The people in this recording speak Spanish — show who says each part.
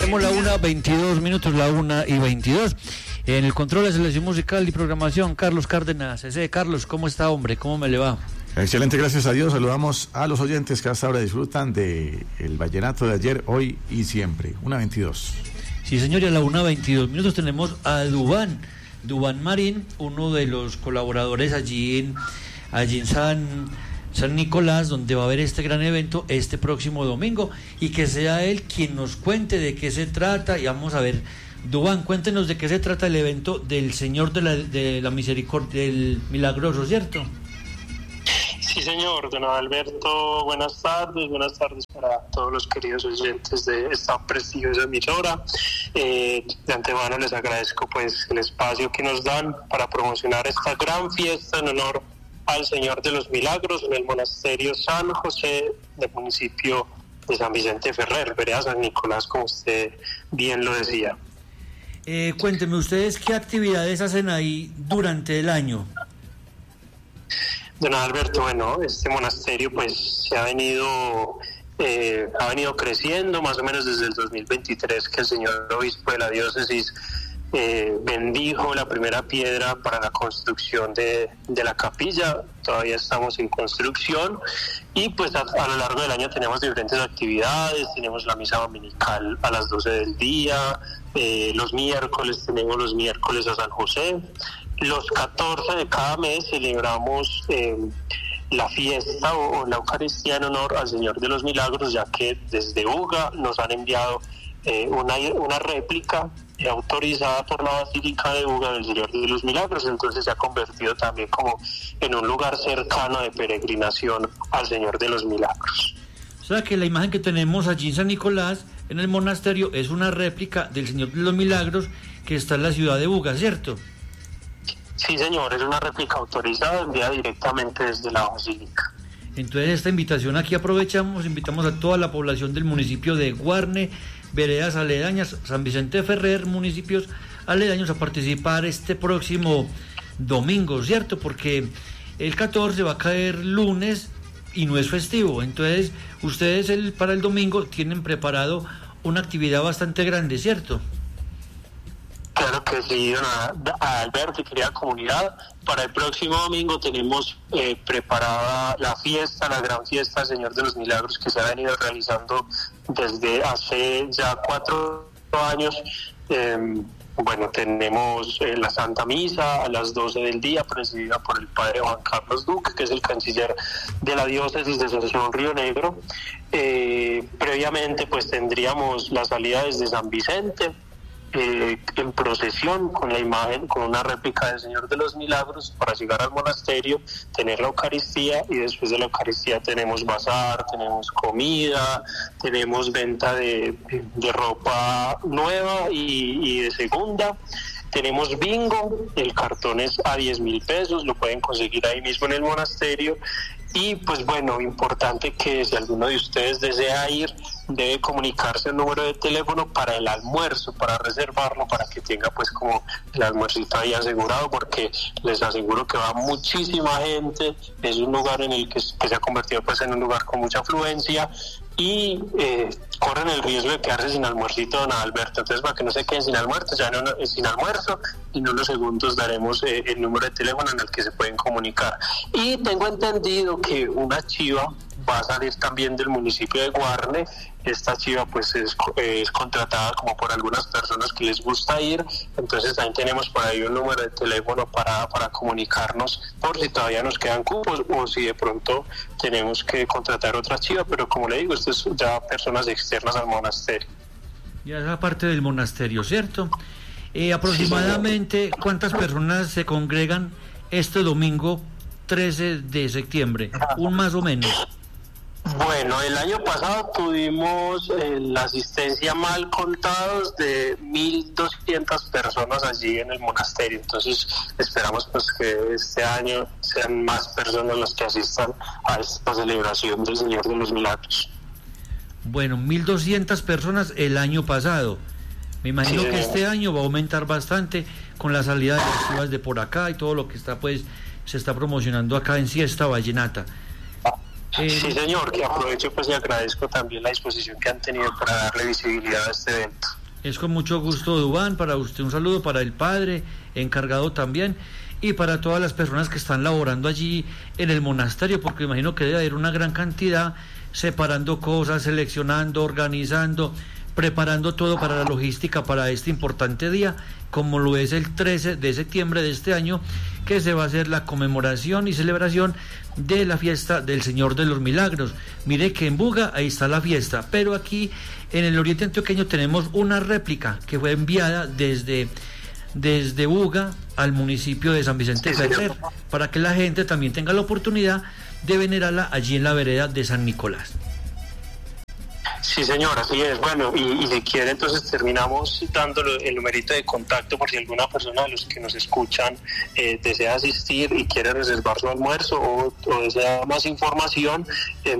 Speaker 1: Tenemos la 1:22, la 1:22. En el control de selección musical y programación, Carlos Cárdenas. Carlos, ¿cómo está, hombre? ¿Cómo me le va?
Speaker 2: Excelente, gracias a Dios. Saludamos a los oyentes que hasta ahora disfrutan de el vallenato de ayer, hoy y siempre. 1:22.
Speaker 1: Sí, señor, y a la 1:22 tenemos a Duván Marín, uno de los colaboradores allí en San Nicolás, donde va a haber este gran evento este próximo domingo, y que sea él quien nos cuente de qué se trata. Y vamos a ver, Duván, cuéntenos de qué se trata el evento del Señor de la Misericordia, del Milagroso, ¿cierto?
Speaker 3: Sí, señor, don Alberto, buenas tardes para todos los queridos oyentes de esta prestigiosa emisora. De antemano les agradezco pues el espacio que nos dan para promocionar esta gran fiesta en honor al Señor de los Milagros en el monasterio San José del municipio de San Vicente Ferrer, vereda San Nicolás, como usted bien lo decía.
Speaker 1: Cuénteme ustedes qué actividades hacen ahí durante el año.
Speaker 3: Don Alberto, bueno, este monasterio pues se ha venido creciendo más o menos desde el 2023, que el señor obispo de la diócesis bendijo la primera piedra para la construcción de la capilla. Todavía estamos en construcción y pues a lo largo del año tenemos diferentes actividades. Tenemos la misa dominical a las 12 del día, los miércoles tenemos los miércoles a San José. Los 14 de cada mes celebramos la fiesta o la Eucaristía en honor al Señor de los Milagros, ya que desde UGA nos han enviado una réplica autorizada por la Basílica de UGA del Señor de los Milagros. Entonces se ha convertido también como en un lugar cercano de peregrinación al Señor de los Milagros.
Speaker 1: O sea que la imagen que tenemos allí en San Nicolás, en el monasterio, es una réplica del Señor de los Milagros que está en la ciudad de UGA, ¿cierto?
Speaker 3: Sí, señor, es una réplica autorizada enviada directamente desde la Basílica.
Speaker 1: Entonces esta invitación aquí invitamos a toda la población del municipio de Guarne, veredas aledañas, San Vicente Ferrer, municipios aledaños, a participar este próximo domingo, ¿cierto? Porque el 14 va a caer lunes y no es festivo. Entonces ustedes para el domingo tienen preparado una actividad bastante grande, ¿cierto?
Speaker 3: Claro que sí, don Alberto y querida comunidad. Para el próximo domingo tenemos preparada la gran fiesta del Señor de los Milagros, que se ha venido realizando desde hace ya 4 años. Bueno, tenemos la Santa Misa a las 12 del día, presidida por el padre Juan Carlos Duque, que es el canciller de la diócesis de Asunción Río Negro. Previamente pues tendríamos la salida desde San Vicente, en procesión con la imagen, con una réplica del Señor de los Milagros, para llegar al monasterio, tener la Eucaristía, y después de la Eucaristía tenemos bazar, tenemos comida, tenemos venta de ropa nueva y de segunda. Tenemos bingo, el cartón es a 10,000 pesos, lo pueden conseguir ahí mismo en el monasterio. Y pues bueno, importante que si alguno de ustedes desea ir, debe comunicarse el número de teléfono para el almuerzo, para reservarlo, para que tenga pues como el almuercito ahí asegurado, porque les aseguro que va muchísima gente. Es un lugar en el que se ha convertido pues en un lugar con mucha afluencia, y corren el riesgo de quedarse sin almuercito, don Alberto. Entonces, para que no se queden sin almuerzo, sin almuerzo, y en unos segundos daremos el número de teléfono en el que se pueden comunicar. Y tengo entendido que una chiva va a salir también del municipio de Guarne. Esta chiva pues es contratada como por algunas personas que les gusta ir. Entonces también tenemos por ahí un número de teléfono para comunicarnos por si todavía nos quedan cupos o si de pronto tenemos que contratar otra chiva. Pero como le digo, esto es ya personas externas al monasterio.
Speaker 1: Ya es la parte del monasterio, ¿cierto? Aproximadamente, ¿cuántas personas se congregan este domingo 13 de septiembre? Un más o menos.
Speaker 3: Bueno, el año pasado tuvimos la asistencia mal contados de 1,200 personas allí en el monasterio. Entonces esperamos pues que este año sean más personas las que asistan a esta celebración del Señor de los Milagros.
Speaker 1: Bueno, 1,200 personas el año pasado. Me imagino que este año va a aumentar bastante con la salida de las chivas de por acá y todo lo que se está promocionando acá en Siesta Vallenata.
Speaker 3: Sí, señor, que aprovecho pues y agradezco también la disposición que han tenido para darle visibilidad a este evento.
Speaker 1: Es con mucho gusto, Dubán, para usted un saludo, para el padre, encargado también, y para todas las personas que están laborando allí en el monasterio, porque imagino que debe haber una gran cantidad, separando cosas, seleccionando, organizando, preparando todo para la logística para este importante día, como lo es el 13 de septiembre de este año, que se va a hacer la conmemoración y celebración de la fiesta del Señor de los Milagros. Mire que en Buga ahí está la fiesta, pero aquí en el oriente antioqueño tenemos una réplica que fue enviada desde Buga al municipio de San Vicente de Ferrer, para que la gente también tenga la oportunidad de venerarla allí en la vereda de San Nicolás.
Speaker 3: Sí, señor, así es. Bueno, y si quiere, entonces terminamos dándole el numerito de contacto por si alguna persona de los que nos escuchan desea asistir y quiere reservar su almuerzo o desea más información.